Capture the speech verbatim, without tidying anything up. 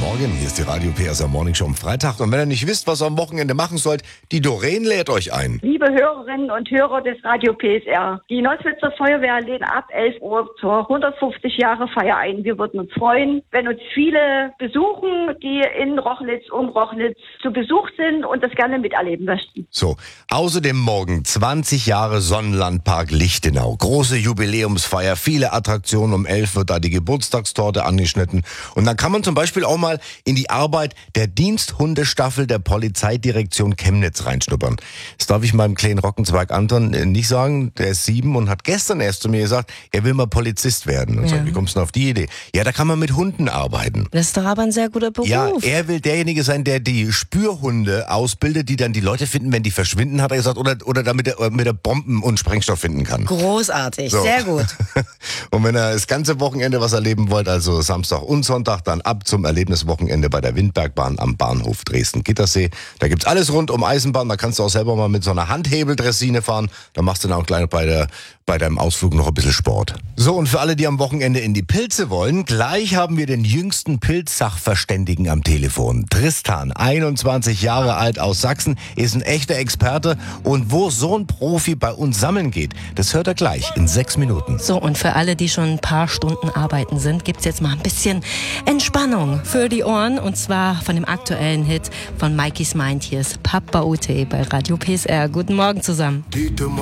Morgen, hier ist die Radio P S R Morning Show am Freitag. Und wenn ihr nicht wisst, was ihr am Wochenende machen sollt, die Doreen lädt euch ein. Liebe Hörerinnen und Hörer des Radio P S R, die Neußwitzer Feuerwehr lädt ab elf Uhr zur hundertfünfzig Jahre Feier ein. Wir würden uns freuen, wenn uns viele besuchen, die in Rochlitz, um Rochlitz zu Besuch sind und das gerne miterleben möchten. So, außerdem morgen zwanzig Jahre Sonnenlandpark Lichtenau. Große Jubiläumsfeier, viele Attraktionen. Um elf wird da die Geburtstagstorte angeschnitten. Und dann kann man zum Beispiel auch mal in die Arbeit der Diensthundestaffel der Polizeidirektion Chemnitz reinschnuppern. Das darf ich meinem kleinen Rockenzweig Anton nicht sagen. Der ist sieben und hat gestern erst zu mir gesagt, er will mal Polizist werden. Und ja. sagt, wie kommst du denn auf die Idee? Ja, da kann man mit Hunden arbeiten. Das ist doch aber ein sehr guter Beruf. Ja, er will derjenige sein, der die Spürhunde ausbildet, die dann die Leute finden, wenn die verschwinden, hat er gesagt, oder, oder damit er mit der Bomben und Sprengstoff finden kann. Großartig, so. Sehr gut. Und wenn ihr das ganze Wochenende was erleben wollt, also Samstag und Sonntag, dann ab zum Erlebniswochenende bei der Windbergbahn am Bahnhof Dresden-Gittersee. Da gibt's alles rund um Eisenbahn, da kannst du auch selber mal mit so einer Handhebeldressine fahren. Da machst du dann auch gleich bei, der, bei deinem Ausflug noch ein bisschen Sport. So, und für alle, die am Wochenende in die Pilze wollen, gleich haben wir den jüngsten Pilzsachverständigen am Telefon. Tristan, einundzwanzig Jahre alt aus Sachsen, ist ein echter Experte. Und wo so ein Profi bei uns sammeln geht, das hört er gleich in sechs Minuten. So, und für alle, die schon ein paar Stunden arbeiten sind, gibt's jetzt mal ein bisschen Entspannung für die Ohren. Und zwar von dem aktuellen Hit von Mikey's Mind. Hier ist Papa Ute bei Radio P S R. Guten Morgen zusammen.